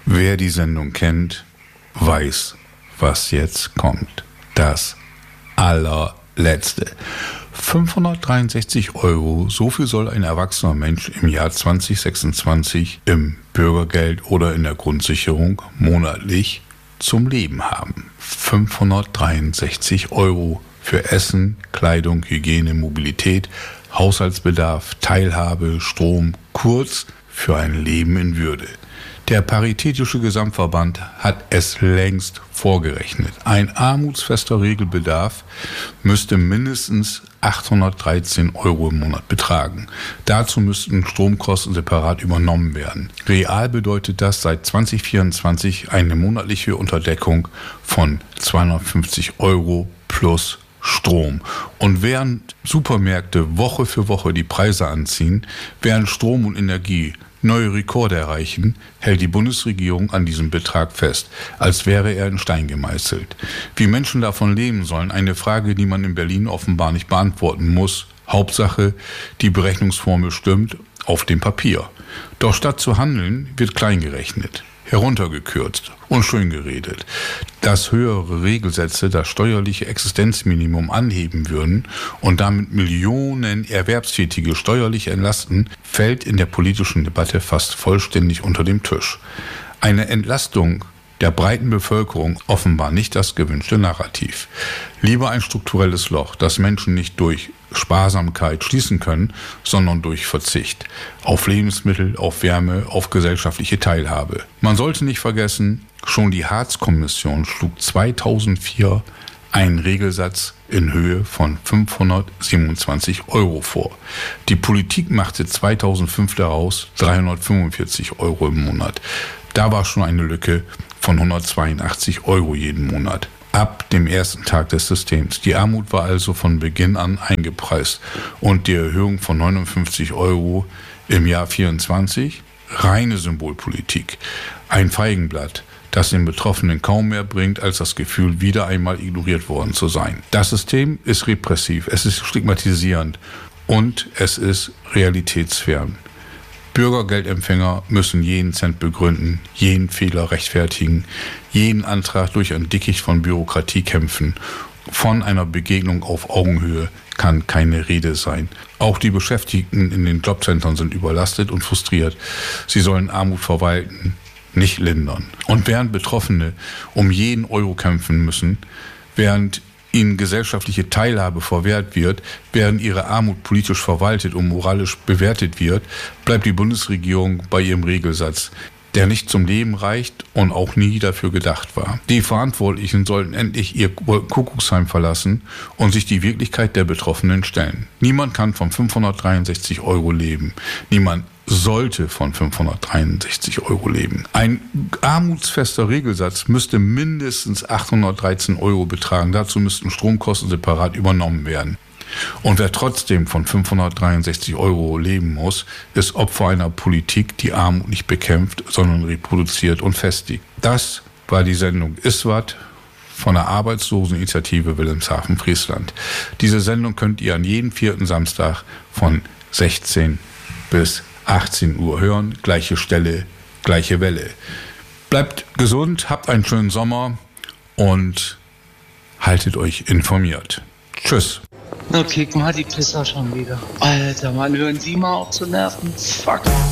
Wer die Sendung kennt, weiß, was jetzt kommt. Das allerletzte. 563 €, so viel soll ein erwachsener Mensch im Jahr 2026 im Bürgergeld oder in der Grundsicherung monatlich zum Leben haben. 563 € für Essen, Kleidung, Hygiene, Mobilität, Haushaltsbedarf, Teilhabe, Strom, kurz für ein Leben in Würde. Der Paritätische Gesamtverband hat es längst vorgerechnet. Ein armutsfester Regelbedarf müsste mindestens 813 € im Monat betragen. Dazu müssten Stromkosten separat übernommen werden. Real bedeutet das seit 2024 eine monatliche Unterdeckung von 250 € plus Strom. Und während Supermärkte Woche für Woche die Preise anziehen, während Strom und Energie neue Rekorde erreichen, hält die Bundesregierung an diesem Betrag fest, als wäre er in Stein gemeißelt. Wie Menschen davon leben sollen, eine Frage, die man in Berlin offenbar nicht beantworten muss. Hauptsache, die Berechnungsformel stimmt auf dem Papier. Doch statt zu handeln, wird klein gerechnet, heruntergekürzt und schön geredet. Dass höhere Regelsätze das steuerliche Existenzminimum anheben würden und damit Millionen Erwerbstätige steuerlich entlasten, fällt in der politischen Debatte fast vollständig unter dem Tisch. Eine Entlastung der breiten Bevölkerung offenbar nicht das gewünschte Narrativ. Lieber ein strukturelles Loch, das Menschen nicht durch Sparsamkeit schließen können, sondern durch Verzicht auf Lebensmittel, auf Wärme, auf gesellschaftliche Teilhabe. Man sollte nicht vergessen, schon die Hartz-Kommission schlug 2004 einen Regelsatz in Höhe von 527 € vor. Die Politik machte 2005 daraus 345 € im Monat. Da war schon eine Lücke von 182 € jeden Monat. Ab dem ersten Tag des Systems. Die Armut war also von Beginn an eingepreist. Und die Erhöhung von 59 € im Jahr 24, reine Symbolpolitik. Ein Feigenblatt, das den Betroffenen kaum mehr bringt, als das Gefühl, wieder einmal ignoriert worden zu sein. Das System ist repressiv, es ist stigmatisierend und es ist realitätsfern. Bürgergeldempfänger müssen jeden Cent begründen, jeden Fehler rechtfertigen, jeden Antrag durch ein Dickicht von Bürokratie kämpfen. Von einer Begegnung auf Augenhöhe kann keine Rede sein. Auch die Beschäftigten in den Jobcentern sind überlastet und frustriert. Sie sollen Armut verwalten, nicht lindern. Und während Betroffene um jeden Euro kämpfen müssen, während ihnen gesellschaftliche Teilhabe verwehrt wird, während ihre Armut politisch verwaltet und moralisch bewertet wird, bleibt die Bundesregierung bei ihrem Regelsatz, der nicht zum Leben reicht und auch nie dafür gedacht war. Die Verantwortlichen sollten endlich ihr Kuckucksheim verlassen und sich die Wirklichkeit der Betroffenen stellen. Niemand kann von 563 € leben. Niemand sollte von 563 € leben. Ein armutsfester Regelsatz müsste mindestens 813 € betragen. Dazu müssten Stromkosten separat übernommen werden. Und wer trotzdem von 563 € leben muss, ist Opfer einer Politik, die Armut nicht bekämpft, sondern reproduziert und festigt. Das war die Sendung Iswat von der Arbeitsloseninitiative Wilhelmshaven-Friesland. Diese Sendung könnt ihr an jedem 4. Samstag von 16 bis 18 Uhr hören. Gleiche Stelle, gleiche Welle. Bleibt gesund, habt einen schönen Sommer und haltet euch informiert. Tschüss. Na, kick mal die Pisser schon wieder. Alter, Mann, hören Sie mal auf zu nerven. Fuck.